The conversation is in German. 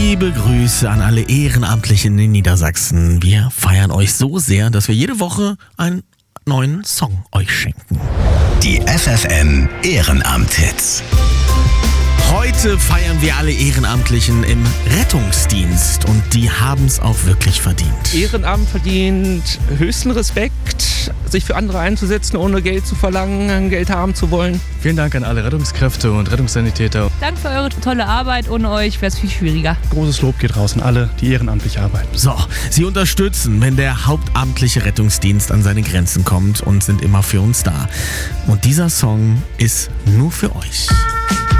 Liebe Grüße an alle Ehrenamtlichen in Niedersachsen. Wir feiern euch so sehr, dass wir jede Woche einen neuen Song euch schenken. Die FFN Ehrenamt-Hits. Heute feiern wir alle Ehrenamtlichen im Rettungsdienst und die haben es auch wirklich verdient. Ehrenamt verdient höchsten Respekt, sich für andere einzusetzen, ohne Geld zu verlangen, Geld haben zu wollen. Vielen Dank an alle Rettungskräfte und Rettungssanitäter. Danke für eure tolle Arbeit. Ohne euch wäre es viel schwieriger. Großes Lob geht raus an alle, die ehrenamtlich arbeiten. So, sie unterstützen, wenn der hauptamtliche Rettungsdienst an seine Grenzen kommt und sind immer für uns da. Und dieser Song ist nur für euch.